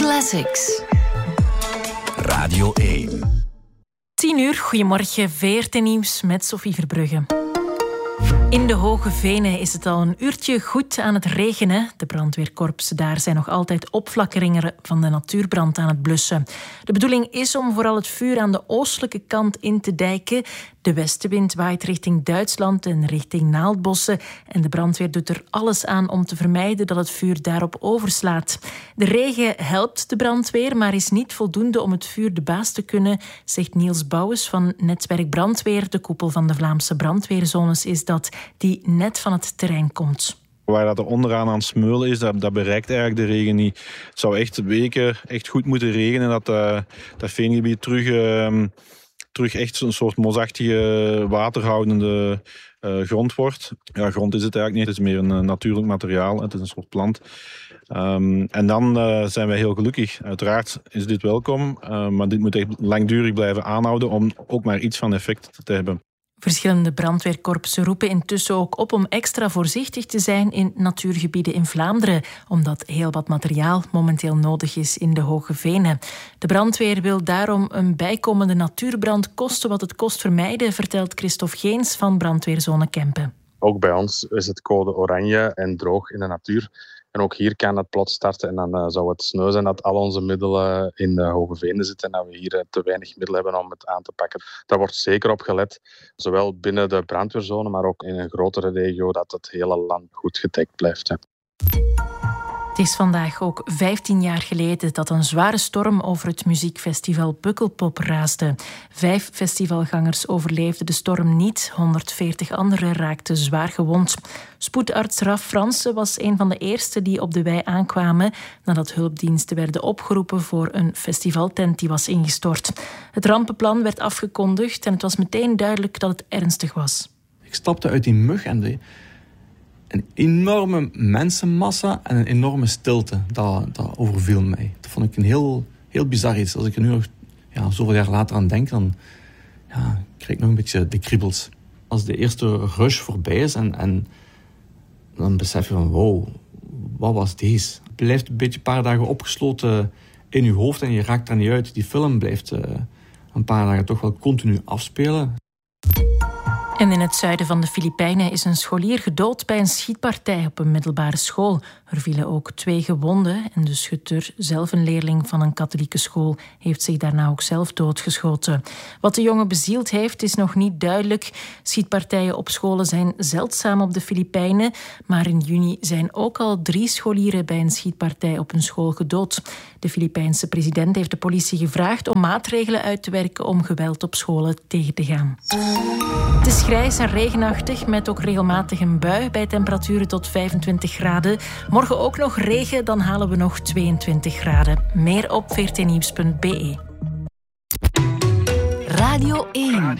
Classics. Radio 1. 10 uur, goedemorgen, VRT-nieuws met Sophie Verbrugge. In de Hoge Venen is het al een uurtje goed aan het regenen. De brandweerkorpsen daar zijn nog altijd opflakkeringen van de natuurbrand aan het blussen. De bedoeling is om vooral het vuur aan de oostelijke kant in te dijken. De westenwind waait richting Duitsland en richting Naaldbossen. En de brandweer doet er alles aan om te vermijden dat het vuur daarop overslaat. De regen helpt de brandweer, maar is niet voldoende om het vuur de baas te kunnen, zegt Niels Bouwens van Netwerk Brandweer. De koepel van de Vlaamse brandweerzones is dat, die net van het terrein komt. Waar dat er onderaan aan het smeulen is, dat bereikt eigenlijk de regen niet. Het zou echt weken echt goed moeten regenen, dat veengebied terug echt een soort mosachtige, waterhoudende grond wordt. Ja, grond is het eigenlijk niet, het is meer een natuurlijk materiaal, het is een soort plant. En dan zijn wij heel gelukkig. Uiteraard is dit welkom, maar dit moet echt langdurig blijven aanhouden om ook maar iets van effect te hebben. Verschillende brandweerkorpsen roepen intussen ook op om extra voorzichtig te zijn in natuurgebieden in Vlaanderen, omdat heel wat materiaal momenteel nodig is in de Hoge Venen. De brandweer wil daarom een bijkomende natuurbrand koste wat het kost vermijden, vertelt Christophe Geens van brandweerzone Kempen. Ook bij ons is het code oranje en droog in de natuur. En ook hier kan het plots starten en dan zou het sneu zijn dat al onze middelen in de Hoge Venen zitten en dat we hier te weinig middelen hebben om het aan te pakken. Daar wordt zeker op gelet, zowel binnen de brandweerzone, maar ook in een grotere regio, dat het hele land goed gedekt blijft. Het is vandaag ook 15 jaar geleden dat een zware storm over het muziekfestival Pukkelpop raasde. 5 festivalgangers overleefden de storm niet, 140 anderen raakten zwaar gewond. Spoedarts Raf Fransen was een van de eerste die op de wei aankwamen nadat hulpdiensten werden opgeroepen voor een festivaltent die was ingestort. Het rampenplan werd afgekondigd en het was meteen duidelijk dat het ernstig was. Ik stapte uit die mug en een enorme mensenmassa en een enorme stilte, dat overviel mij. Dat vond ik een heel bizar iets. Als ik er nu nog zoveel jaar later aan denk, dan krijg ik nog een beetje de kriebels. Als de eerste rush voorbij is en dan besef je van wow, wat was deze? Het blijft een beetje een paar dagen opgesloten in je hoofd en je raakt er niet uit. Die film blijft een paar dagen toch wel continu afspelen. En in het zuiden van de Filipijnen is een scholier gedood bij een schietpartij op een middelbare school. Er vielen ook 2 gewonden en de schutter, zelf een leerling van een katholieke school, heeft zich daarna ook zelf doodgeschoten. Wat de jongen bezield heeft is nog niet duidelijk. Schietpartijen op scholen zijn zeldzaam op de Filipijnen, maar in juni zijn ook al 3 scholieren bij een schietpartij op een school gedood. De Filipijnse president heeft de politie gevraagd om maatregelen uit te werken om geweld op scholen tegen te gaan. Het is grijs en regenachtig met ook regelmatig een bui bij temperaturen tot 25 graden. Morgen ook nog regen, dan halen we nog 22 graden. Meer op vrtnieuws.be. Radio 1.